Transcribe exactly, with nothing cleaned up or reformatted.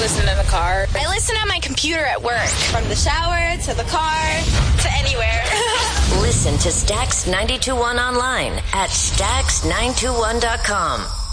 listen in the car. I listen on my computer at work. From the shower to the car to anywhere. Listen to Stax ninety-two point one online at stax nine two one dot com.